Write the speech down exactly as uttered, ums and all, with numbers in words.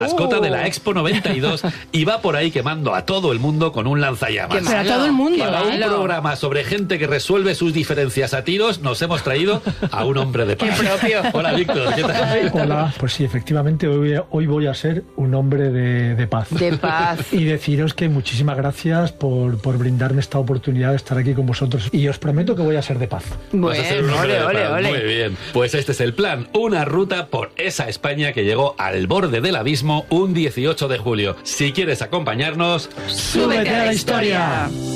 mascota de la Expo noventa y dos, y va por ahí quemando a todo el mundo con un lanzallamas. Pero a todo el mundo. Para un programa sobre gente que resuelve sus diferencias a tiros, nos hemos traído a un hombre de paz. Qué propio. Hola, Víctor, ¿qué tal? Hola, pues sí, efectivamente, hoy, hoy voy a ser un hombre de, de paz. De paz. Y deciros que muchísimas gracias por, por brindarme esta oportunidad de estar aquí con vosotros. Y os prometo que voy a ser de paz. Vas a ser un hombre Bueno, de ole, paz. ole, ole. Muy bien. Pues este es el plan. Una ruta por esa España que llegó al borde del abismo un dieciocho de julio. Si quieres acompañarnos, Súbete a la historia.